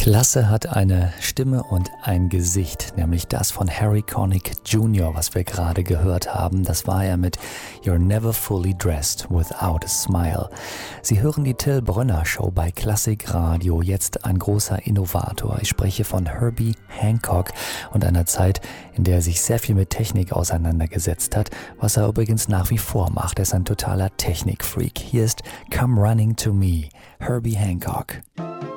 Klasse hat eine Stimme und ein Gesicht, nämlich das von Harry Connick Jr., was wir gerade gehört haben. Das war er mit You're Never Fully Dressed Without a Smile. Sie hören die Till Brönner Show bei Klassik Radio, jetzt ein großer Innovator. Ich spreche von Herbie Hancock und einer Zeit, in der er sich sehr viel mit Technik auseinandergesetzt hat, was er übrigens nach wie vor macht. Er ist ein totaler Technikfreak. Hier ist Come Running to Me, Herbie Hancock.